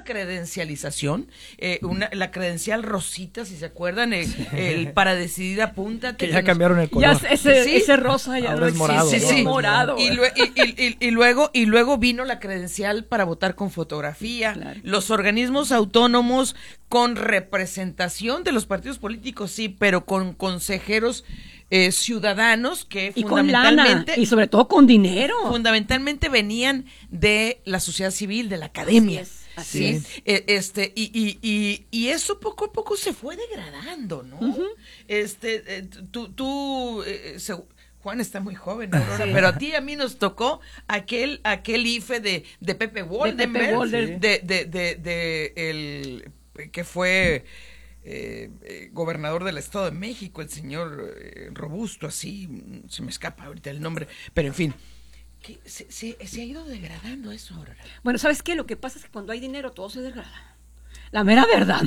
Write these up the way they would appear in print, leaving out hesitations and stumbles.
credencialización, la credencial rosita, si se acuerdan, el para decidir apúntate. Que ya cambiaron el color. Ya ese rosa ya ahora es morado. Sí. Morado. Y luego vino la credencial para votar con fotografía. Claro. Los organismos autónomos con representación de los partidos políticos, sí, pero con consejeros ciudadanos que y fundamentalmente con lana, y sobre todo con dinero. Fundamentalmente venían de la sociedad civil, de la academia. Así es. Y eso poco a poco se fue degradando, ¿no? Juan está muy joven, Aurora, sí. Pero a ti y a mí nos tocó aquel IFE de Pepe Woldenberg, el que fue gobernador del Estado de México, el señor Robusto, así, se me escapa ahorita el nombre, pero en fin, que se ha ido degradando eso, Aurora. Bueno, ¿sabes qué? Lo que pasa es que cuando hay dinero todo se degrada. La mera verdad.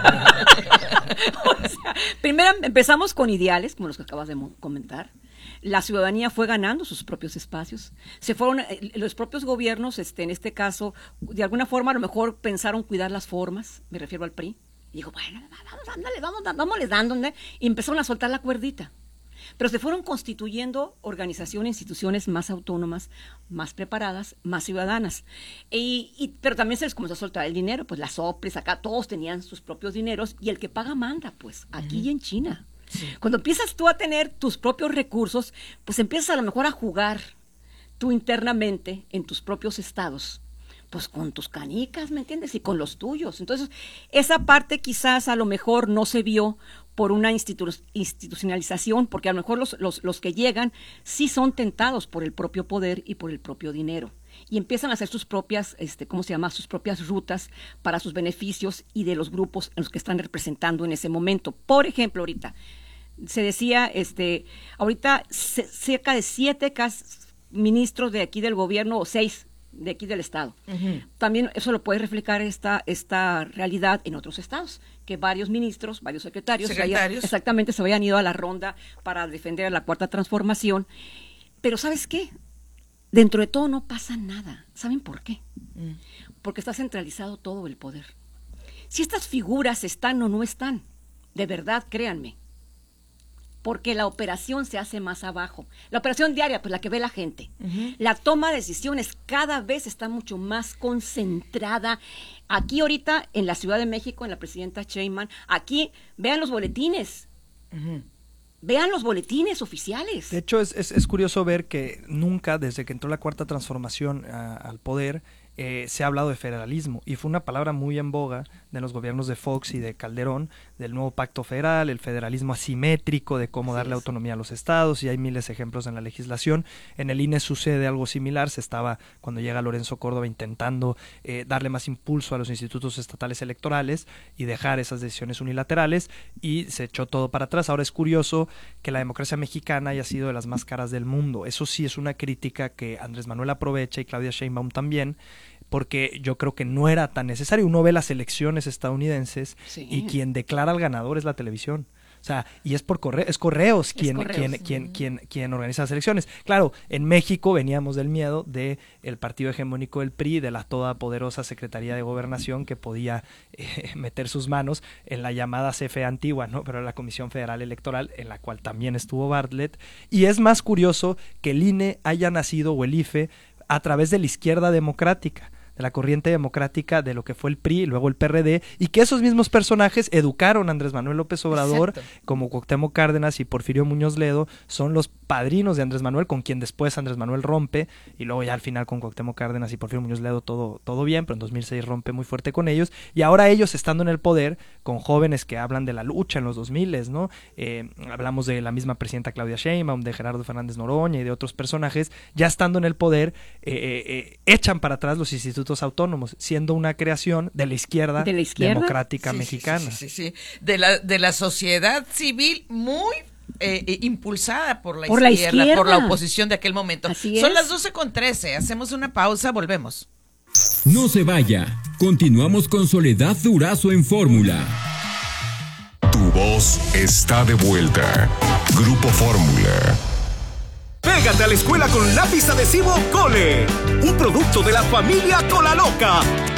O sea, primero empezamos con ideales, como los que acabas de comentar. La ciudadanía fue ganando sus propios espacios. Se fueron, los propios gobiernos, en este caso, de alguna forma a lo mejor pensaron cuidar las formas, me refiero al PRI. Y digo, bueno, vámonos dando, ¿no? Y empezaron a soltar la cuerdita. Pero se fueron constituyendo organizaciones, instituciones más autónomas, más preparadas, más ciudadanas. Pero también se les comenzó a soltar el dinero, pues las OPLES, acá todos tenían sus propios dineros, y el que paga manda, pues, aquí y en China. Sí. Cuando empiezas tú a tener tus propios recursos, pues empiezas a lo mejor a jugar tú internamente en tus propios estados, pues con tus canicas, ¿me entiendes? Y con los tuyos. Entonces, esa parte quizás a lo mejor no se vio por una institucionalización, porque a lo mejor los que llegan sí son tentados por el propio poder y por el propio dinero. Y empiezan a hacer sus propias, sus propias rutas para sus beneficios y de los grupos en los que están representando en ese momento. Por ejemplo, ahorita se decía, ahorita cerca de 7 ministros de aquí del gobierno, o 6 de aquí del estado. Uh-huh. También eso lo puede reflejar esta realidad en otros estados, que varios ministros, varios secretarios se habían ido a la ronda para defender la Cuarta Transformación. Pero ¿sabes qué? Dentro de todo no pasa nada. ¿Saben por qué? Porque está centralizado todo el poder. Si estas figuras están o no están, de verdad, créanme, porque la operación se hace más abajo. La operación diaria, pues la que ve la gente. Uh-huh. La toma de decisiones cada vez está mucho más concentrada. Aquí ahorita, en la Ciudad de México, en la presidenta Sheinbaum, aquí, vean los boletines. Uh-huh. Vean los boletines oficiales. De hecho, es curioso ver que nunca, desde que entró la Cuarta Transformación al poder, se ha hablado de federalismo, y fue una palabra muy en boga de los gobiernos de Fox y de Calderón, del nuevo pacto federal, el federalismo asimétrico, de cómo darle autonomía a los estados, y hay miles de ejemplos en la legislación. En el INE sucede algo similar. Cuando llega Lorenzo Córdoba, intentando darle más impulso a los institutos estatales electorales y dejar esas decisiones unilaterales, y se echó todo para atrás. Ahora es curioso que la democracia mexicana haya sido de las más caras del mundo. Eso sí es una crítica que Andrés Manuel aprovecha, y Claudia Sheinbaum también, porque yo creo que no era tan necesario. Uno ve las elecciones estadounidenses, sí, y quien declara al ganador es la televisión. O sea, y es por Correos quien organiza las elecciones. Claro, en México veníamos del miedo de el partido hegemónico del PRI, de la todopoderosa Secretaría de Gobernación, que podía meter sus manos en la llamada CFE antigua, ¿no? Pero la Comisión Federal Electoral, en la cual también estuvo Bartlett. Y es más curioso que el INE haya nacido, o el IFE, a través de la izquierda democrática, de la corriente democrática de lo que fue el PRI y luego el PRD, y que esos mismos personajes educaron a Andrés Manuel López Obrador. Exacto. Como Cuauhtémoc Cárdenas y Porfirio Muñoz Ledo son los padrinos de Andrés Manuel, con quien después Andrés Manuel rompe, y luego ya al final con Cuauhtémoc Cárdenas y Porfirio Muñoz Ledo todo bien, pero en 2006 rompe muy fuerte con ellos, y ahora ellos estando en el poder, con jóvenes que hablan de la lucha en los 2000, ¿no? Hablamos de la misma presidenta Claudia Sheinbaum, de Gerardo Fernández Noroña y de otros personajes, ya estando en el poder, echan para atrás los institutos autónomos, siendo una creación de la izquierda democrática mexicana. Sí. De la sociedad civil muy impulsada por la izquierda, por la oposición de aquel momento. Son las 12:13, hacemos una pausa, volvemos. No se vaya, continuamos con Soledad Durazo en Fórmula. Tu voz está de vuelta. Grupo Fórmula. Pégate a la escuela con lápiz adhesivo Cole, un producto de la familia Cola Loca.